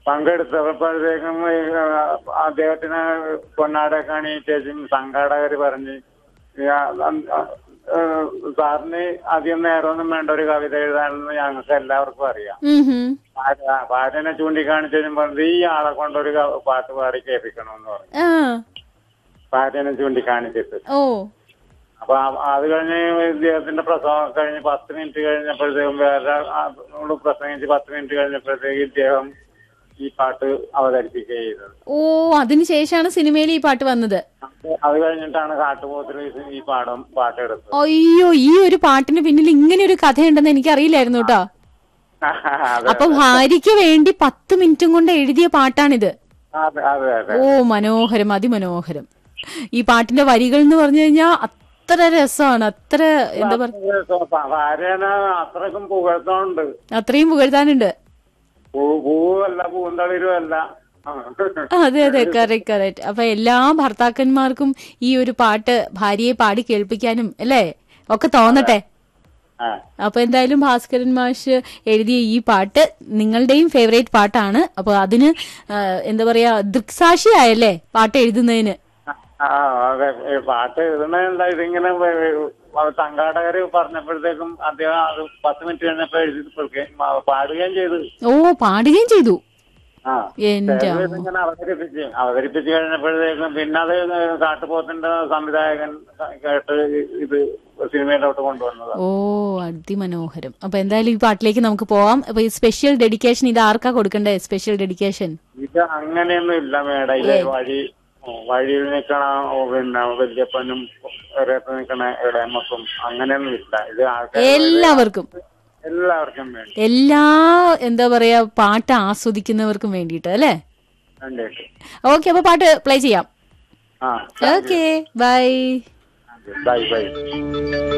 പങ്കെടുത്തപ്പോഴത്തേക്കും അദ്ദേഹത്തിന് പൊന്നാടൊക്കെ അണിയിച്ചും സംഘാടകര് പറഞ്ഞ് സാറിന് അധികം നേരമൊന്നും വേണ്ട ഒരു കവിത എഴുതാനെന്ന് ഞങ്ങൾക്ക് എല്ലാവർക്കും അറിയാം. ഭാര്യനെ ചൂണ്ടിക്കാണിച്ചും പറഞ്ഞത് ഈ ആളെ കൊണ്ടൊരു പാട്ട് പാടി കേൾപ്പിക്കണമെന്ന് പറഞ്ഞു. ഭാര്യനെ ചൂണ്ടിക്കാണിച്ചിട്ട് അപ്പൊ അത് കഴിഞ്ഞ് ഇദ്ദേഹത്തിന്റെ പ്രസവം കഴിഞ്ഞ് 10 മിനിറ്റ് കഴിഞ്ഞപ്പോഴത്തേക്കും വേറെ പ്രസംഗിച്ച് 10 മിനിറ്റ് കഴിഞ്ഞപ്പോഴത്തേക്ക് ഇദ്ദേഹം ഈ പാട്ട് അവതരിപ്പിക്കുക ചെയ്തത്. അതിനുശേഷമാണ് സിനിമയിൽ ഈ പാട്ട് വന്നത്. അത് കഴിഞ്ഞിട്ടാണ് കാട്ടുപോത്തിൽ ഈ പാട്ടെടുത്തത്. അയ്യോ, ഈ ഒരു പാട്ടിന് പിന്നിൽ ഇങ്ങനെ ഒരു കഥയുണ്ടെന്ന് എനിക്ക് അറിയില്ലായിരുന്നു കേട്ടോ. അപ്പൊ ഭാര്യയ്ക്ക് വേണ്ടി 10 മിനിറ്റും കൊണ്ട് എഴുതിയ പാട്ടാണിത്. മനോഹരം, അതിമനോഹരം. ഈ പാട്ടിന്റെ വരികൾ എന്ന് പറഞ്ഞു കഴിഞ്ഞാൽ അത്ര രസമാണ്, അത്ര എന്താ പറയാ, അത്രയും പുകഴ്ത്താനുണ്ട്. അതെ അതെ, കറക്റ്റ് കറക്റ്റ്. അപ്പൊ എല്ലാ ഭർത്താക്കന്മാർക്കും ഈ ഒരു പാട്ട് ഭാര്യയെ പാടി കേൾപ്പിക്കാനും അല്ലേ ഒക്കെ തോന്നട്ടെ. അപ്പൊ എന്തായാലും ഭാസ്കരൻ മാഷ് എഴുതിയ ഈ പാട്ട് നിങ്ങളുടെയും ഫേവറേറ്റ് പാട്ടാണ്. അപ്പൊ അതിന് എന്താ പറയാ, ദൃക്സാക്ഷിയായല്ലേ പാട്ട് എഴുതുന്നതിന്. പാട്ട് എഴുതുന്നതല്ല, ഇതിങ്ങനെ സംഘാടകര് പറഞ്ഞപ്പോഴത്തേക്കും അദ്ദേഹം 10 മിനിറ്റ് കഴിഞ്ഞപ്പോ എഴുതി പാടുകയും ചെയ്തു. പാടുകയും ചെയ്തു. ഇങ്ങനെ അവതരിപ്പിച്ച് കഴിഞ്ഞപ്പോഴത്തേക്കും പിന്നെ അത് കാട്ടുപോത്തിന്റെ സംവിധായകൻ കേട്ട് ഇത് സിനിമയിലോട്ട് കൊണ്ടുവന്നത്. അതിമനോഹരം. അപ്പൊ എന്തായാലും ഈ പാട്ടിലേക്ക് നമുക്ക് പോവാം. അപ്പൊ ഈ സ്പെഷ്യൽ ഡെഡിക്കേഷൻ ഇത് ആർക്കാ കൊടുക്കണ്ടേ? സ്പെഷ്യൽ ഡെഡിക്കേഷൻ ഇത് അങ്ങനെയൊന്നും ഇല്ല മേഡം. ഇത് വഴിയിൽ നിൽക്കണ പിന്നെ വല്യപ്പനും നിൽക്കണ ഇടയമ്മക്കും അങ്ങനെയൊന്നും ഇല്ല. ഇത് എല്ലാവർക്കും വേണ്ടി, എല്ലാ എന്താ പറയാ പാട്ട് ആസ്വദിക്കുന്നവർക്കും വേണ്ടിട്ട് അല്ലേ? ഓക്കെ, അപ്പൊ പാട്ട് പ്ലേ ചെയ്യാം. Okay, by.